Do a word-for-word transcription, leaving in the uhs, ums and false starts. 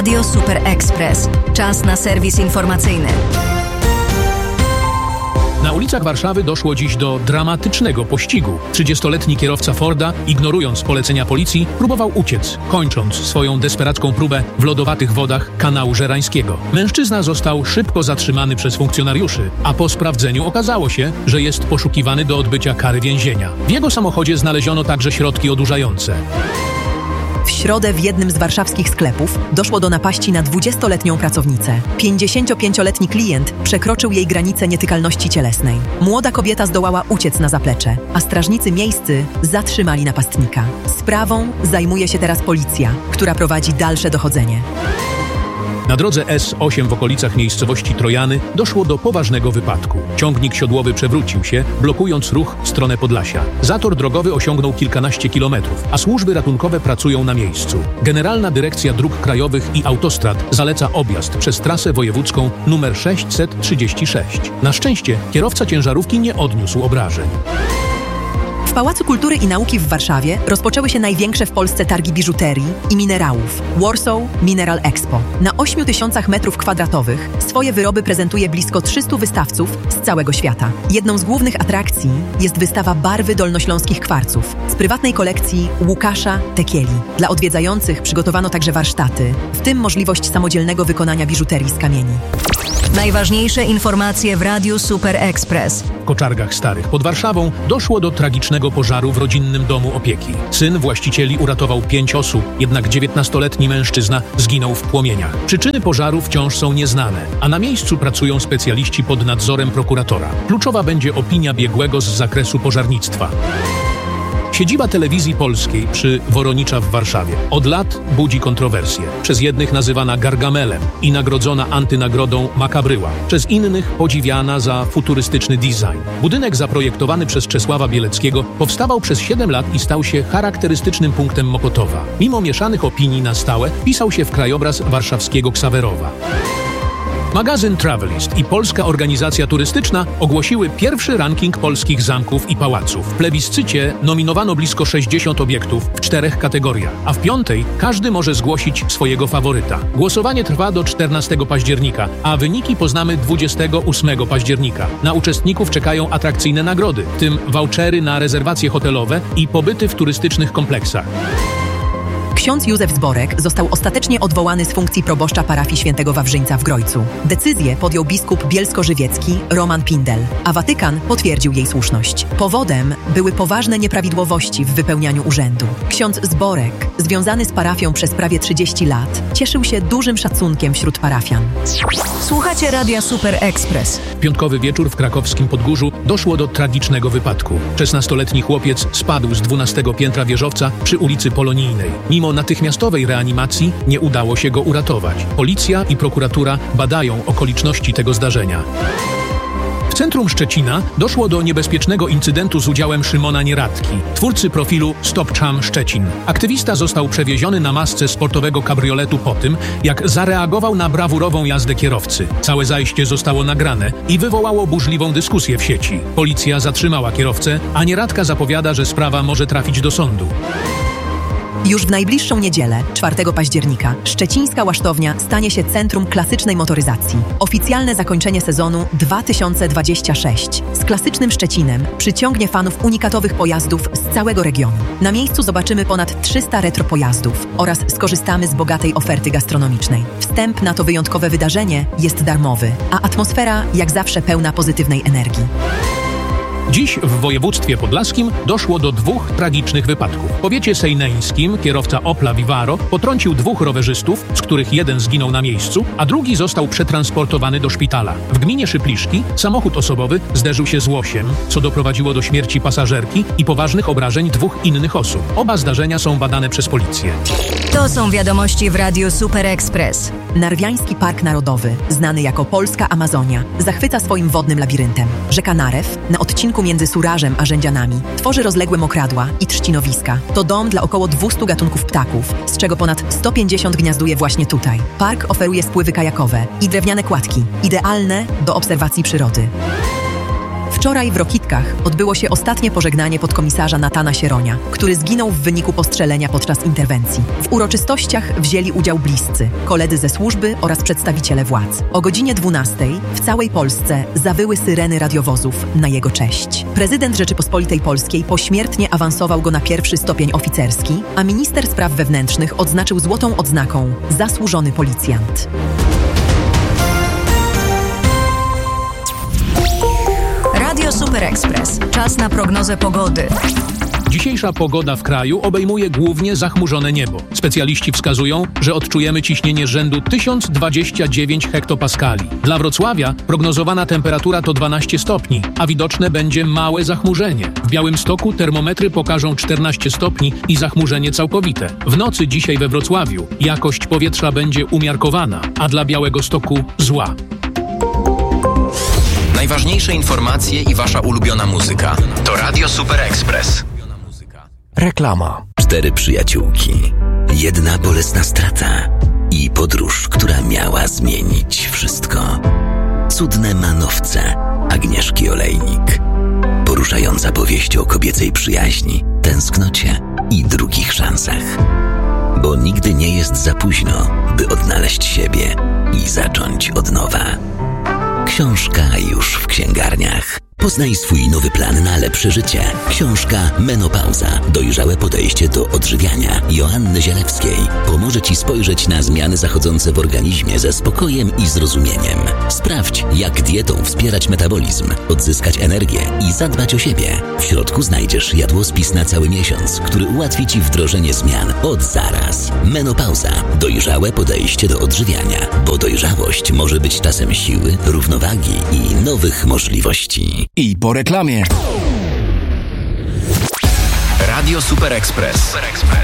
Radio Super Express. Czas na serwis informacyjny. Na ulicach Warszawy doszło dziś do dramatycznego pościgu. trzydziestoletni kierowca Forda, ignorując polecenia policji, próbował uciec, kończąc swoją desperacką próbę w lodowatych wodach kanału żerańskiego. Mężczyzna został szybko zatrzymany przez funkcjonariuszy, a po sprawdzeniu okazało się, że jest poszukiwany do odbycia kary więzienia. W jego samochodzie znaleziono także środki odurzające. W środę w jednym z warszawskich sklepów doszło do napaści na dwudziestoletnią pracownicę. pięćdziesięciopięcioletni klient przekroczył jej granicę nietykalności cielesnej. Młoda kobieta zdołała uciec na zaplecze, a strażnicy miejscy zatrzymali napastnika. Sprawą zajmuje się teraz policja, która prowadzi dalsze dochodzenie. Na drodze S osiem w okolicach miejscowości Trojany doszło do poważnego wypadku. Ciągnik siodłowy przewrócił się, blokując ruch w stronę Podlasia. Zator drogowy osiągnął kilkanaście kilometrów, a służby ratunkowe pracują na miejscu. Generalna Dyrekcja Dróg Krajowych i Autostrad zaleca objazd przez trasę wojewódzką numer sześćset trzydzieści sześć. Na szczęście kierowca ciężarówki nie odniósł obrażeń. W Pałacu Kultury i Nauki w Warszawie rozpoczęły się największe w Polsce targi biżuterii i minerałów – Warsaw Mineral Expo. Na ośmiu tysiącach metrów kwadratowych swoje wyroby prezentuje blisko trzystu wystawców z całego świata. Jedną z głównych atrakcji jest wystawa barwy dolnośląskich kwarców z prywatnej kolekcji Łukasza Tekieli. Dla odwiedzających przygotowano także warsztaty, w tym możliwość samodzielnego wykonania biżuterii z kamieni. Najważniejsze informacje w Radiu Super Express. W Koczargach Starych pod Warszawą doszło do tragicznego pożaru w rodzinnym domu opieki. Syn właścicieli uratował pięć osób, jednak dziewiętnastoletni mężczyzna zginął w płomieniach. Przyczyny pożaru wciąż są nieznane, a na miejscu pracują specjaliści pod nadzorem prokuratora. Kluczowa będzie opinia biegłego z zakresu pożarnictwa. Siedziba Telewizji Polskiej przy Woronicza w Warszawie od lat budzi kontrowersje. Przez jednych nazywana Gargamelem i nagrodzona antynagrodą Makabryła. Przez innych podziwiana za futurystyczny design. Budynek zaprojektowany przez Czesława Bieleckiego powstawał przez siedem lat i stał się charakterystycznym punktem Mokotowa. Mimo mieszanych opinii na stałe pisał się w krajobraz warszawskiego Ksawerowa. Magazyn Travelist i Polska Organizacja Turystyczna ogłosiły pierwszy ranking polskich zamków i pałaców. W plebiscycie nominowano blisko sześćdziesiąt obiektów w czterech kategoriach, a w piątej każdy może zgłosić swojego faworyta. Głosowanie trwa do czternastego października, a wyniki poznamy dwudziestego ósmego października. Na uczestników czekają atrakcyjne nagrody, w tym vouchery na rezerwacje hotelowe i pobyty w turystycznych kompleksach. Ksiądz Józef Zborek został ostatecznie odwołany z funkcji proboszcza parafii Świętego Wawrzyńca w Grojcu. Decyzję podjął biskup bielsko-żywiecki Roman Pindel, a Watykan potwierdził jej słuszność. Powodem były poważne nieprawidłowości w wypełnianiu urzędu. Ksiądz Zborek, związany z parafią przez prawie trzydzieści lat, cieszył się dużym szacunkiem wśród parafian. Słuchacie Radia Super Express. W piątkowy wieczór w krakowskim Podgórzu doszło do tragicznego wypadku. szesnastoletni chłopiec spadł z dwunastego piętra wieżowca przy ulicy Polonijnej. Mimo natychmiastowej reanimacji nie udało się go uratować. Policja i prokuratura badają okoliczności tego zdarzenia. W centrum Szczecina doszło do niebezpiecznego incydentu z udziałem Szymona Nieradki, twórcy profilu Stop Cham Szczecin. Aktywista został przewieziony na masce sportowego kabrioletu po tym, jak zareagował na brawurową jazdę kierowcy. Całe zajście zostało nagrane i wywołało burzliwą dyskusję w sieci. Policja zatrzymała kierowcę, a Nieradka zapowiada, że sprawa może trafić do sądu. Już w najbliższą niedzielę, czwartego października, szczecińska Łasztownia stanie się centrum klasycznej motoryzacji. Oficjalne zakończenie sezonu dwa tysiące dwudziestego szóstego z klasycznym Szczecinem przyciągnie fanów unikatowych pojazdów z całego regionu. Na miejscu zobaczymy ponad trzysta retro pojazdów oraz skorzystamy z bogatej oferty gastronomicznej. Wstęp na to wyjątkowe wydarzenie jest darmowy, a atmosfera jak zawsze pełna pozytywnej energii. Dziś w województwie podlaskim doszło do dwóch tragicznych wypadków. W powiecie sejneńskim kierowca Opla Vivaro potrącił dwóch rowerzystów, z których jeden zginął na miejscu, a drugi został przetransportowany do szpitala. W gminie Szypliszki samochód osobowy zderzył się z łosiem, co doprowadziło do śmierci pasażerki i poważnych obrażeń dwóch innych osób. Oba zdarzenia są badane przez policję. To są wiadomości w Radiu Super Express. Narwiański Park Narodowy, znany jako Polska Amazonia, zachwyca swoim wodnym labiryntem. Rzeka Narew, na odcinku między Surażem a Rzędzianami, tworzy rozległe mokradła i trzcinowiska. To dom dla około dwustu gatunków ptaków, z czego ponad sto pięćdziesiąt gniazduje właśnie tutaj. Park oferuje spływy kajakowe i drewniane kładki, idealne do obserwacji przyrody. W Wczoraj w Rokitkach odbyło się ostatnie pożegnanie podkomisarza Natana Sieronia, który zginął w wyniku postrzelenia podczas interwencji. W uroczystościach wzięli udział bliscy, koledzy ze służby oraz przedstawiciele władz. O godzinie dwunastej w całej Polsce zawyły syreny radiowozów na jego cześć. Prezydent Rzeczypospolitej Polskiej pośmiertnie awansował go na pierwszy stopień oficerski, a minister spraw wewnętrznych odznaczył złotą odznaką Zasłużony Policjant. Radio Super Express. Czas na prognozę pogody. Dzisiejsza pogoda w kraju obejmuje głównie zachmurzone niebo. Specjaliści wskazują, że odczujemy ciśnienie rzędu tysiąc dwadzieścia dziewięć hektopaskali. Dla Wrocławia prognozowana temperatura to dwanaście stopni, a widoczne będzie małe zachmurzenie. W Białymstoku termometry pokażą czternaście stopni i zachmurzenie całkowite. W nocy dzisiaj we Wrocławiu jakość powietrza będzie umiarkowana, a dla Białegostoku zła. Najważniejsze informacje i wasza ulubiona muzyka to Radio Super Express. Reklama. Cztery przyjaciółki, jedna bolesna strata i podróż, która miała zmienić wszystko. Cudne manowce Agnieszki Olejnik. Poruszająca powieść o kobiecej przyjaźni, tęsknocie i drugich szansach. Bo nigdy nie jest za późno, by odnaleźć siebie i zacząć od nowa. Książka już w księgarniach. Poznaj swój nowy plan na lepsze życie. Książka Menopauza. Dojrzałe podejście do odżywiania Joanny Zielewskiej pomoże Ci spojrzeć na zmiany zachodzące w organizmie ze spokojem i zrozumieniem. Sprawdź, jak dietą wspierać metabolizm, odzyskać energię i zadbać o siebie. W środku znajdziesz jadłospis na cały miesiąc, który ułatwi Ci wdrożenie zmian od zaraz. Menopauza. Dojrzałe podejście do odżywiania, bo dojrzałość może być czasem siły, równowagi i nowych możliwości. I po reklamie. Radio Super Express.